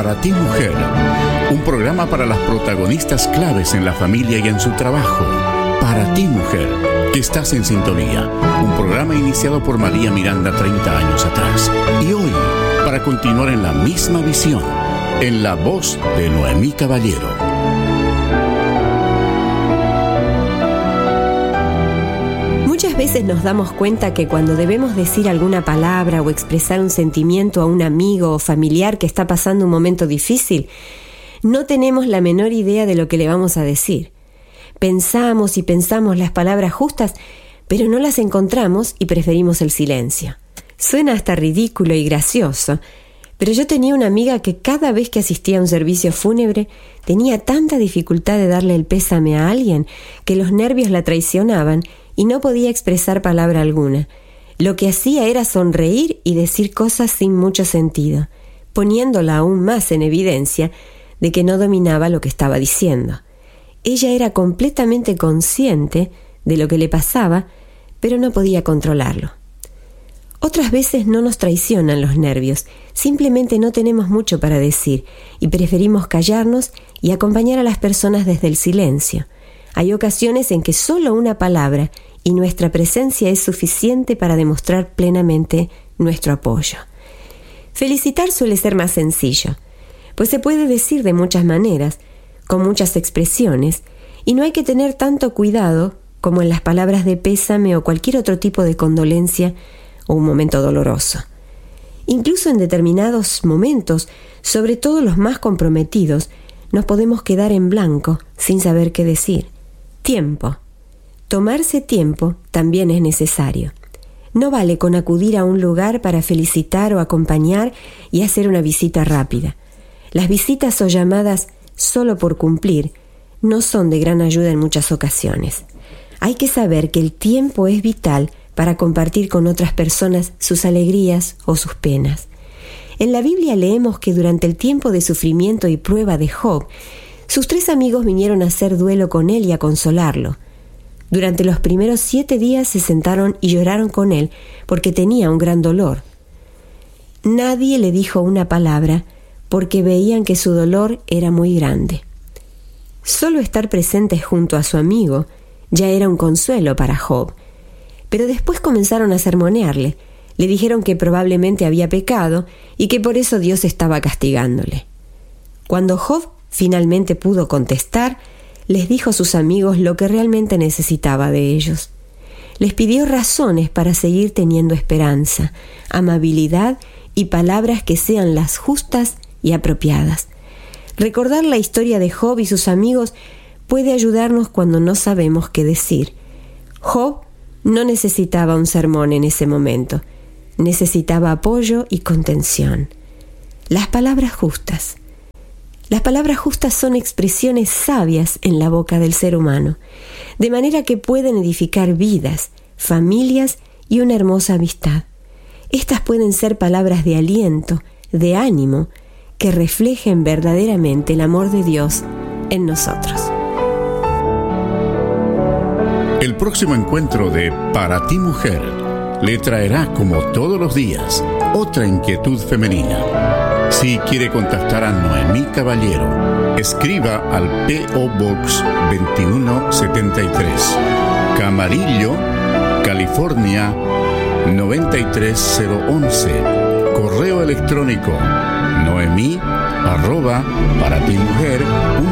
Para ti, mujer, un programa para las protagonistas claves en la familia y en su trabajo. Para ti, mujer, que estás en sintonía. Un programa iniciado por María Miranda 30 años atrás. Y hoy, para continuar en la misma visión, en la voz de Noemí Caballero. Muchas veces nos damos cuenta que cuando debemos decir alguna palabra o expresar un sentimiento a un amigo o familiar que está pasando un momento difícil, no tenemos la menor idea de lo que le vamos a decir. Pensamos y pensamos las palabras justas, pero no las encontramos y preferimos el silencio. Suena hasta ridículo y gracioso, pero yo tenía una amiga que cada vez que asistía a un servicio fúnebre tenía tanta dificultad de darle el pésame a alguien que los nervios la traicionaban y no podía expresar palabra alguna. Lo que hacía era sonreír y decir cosas sin mucho sentido, poniéndola aún más en evidencia de que no dominaba lo que estaba diciendo. Ella era completamente consciente de lo que le pasaba, pero no podía controlarlo. Otras veces no nos traicionan los nervios, simplemente no tenemos mucho para decir y preferimos callarnos y acompañar a las personas desde el silencio. Hay ocasiones en que solo una palabra y nuestra presencia es suficiente para demostrar plenamente nuestro apoyo. Felicitar suele ser más sencillo, pues se puede decir de muchas maneras, con muchas expresiones, y no hay que tener tanto cuidado como en las palabras de pésame o cualquier otro tipo de condolencia o un momento doloroso. Incluso en determinados momentos, sobre todo los más comprometidos, nos podemos quedar en blanco sin saber qué decir. Tiempo. Tomarse tiempo también es necesario. No vale con acudir a un lugar para felicitar o acompañar y hacer una visita rápida. Las visitas o llamadas solo por cumplir no son de gran ayuda en muchas ocasiones. Hay que saber que el tiempo es vital para compartir con otras personas sus alegrías o sus penas. En la Biblia leemos que durante el tiempo de sufrimiento y prueba de Job, sus 3 amigos vinieron a hacer duelo con él y a consolarlo. Durante los primeros 7 días se sentaron y lloraron con él porque tenía un gran dolor. Nadie le dijo una palabra porque veían que su dolor era muy grande. Solo estar presentes junto a su amigo ya era un consuelo para Job. Pero después comenzaron a sermonearle. Le dijeron que probablemente había pecado y que por eso Dios estaba castigándole. Cuando Job finalmente pudo contestar, les dijo a sus amigos lo que realmente necesitaba de ellos. Les pidió razones para seguir teniendo esperanza, amabilidad y palabras que sean las justas y apropiadas. Recordar la historia de Job y sus amigos puede ayudarnos cuando no sabemos qué decir. Job no necesitaba un sermón en ese momento, necesitaba apoyo y contención. Las palabras justas. Las palabras justas son expresiones sabias en la boca del ser humano, de manera que pueden edificar vidas, familias y una hermosa amistad. Estas pueden ser palabras de aliento, de ánimo, que reflejen verdaderamente el amor de Dios en nosotros. El próximo encuentro de Para ti, mujer, le traerá, como todos los días, otra inquietud femenina. Si quiere contactar a Noemí Caballero, escriba al P.O. Box 2173, Camarillo, California 93011. Correo electrónico noemi@paratimujer.org.